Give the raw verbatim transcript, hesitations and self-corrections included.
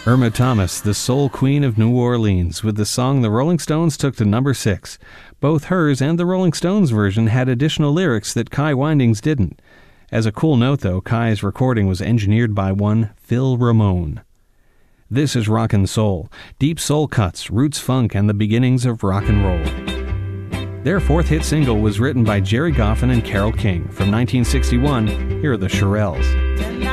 Irma Thomas, the soul queen of New Orleans, with the song the Rolling Stones took to number six. Both hers and the Rolling Stones version had additional lyrics that Kai Windings didn't. As a cool note, though, Kai's recording was engineered by one Phil Ramone. This is Rockin' Soul, deep soul cuts, roots funk, and the beginnings of rock and roll. Their fourth hit single was written by Jerry Goffin and Carole King. From nineteen sixty-one, here are the Shirelles.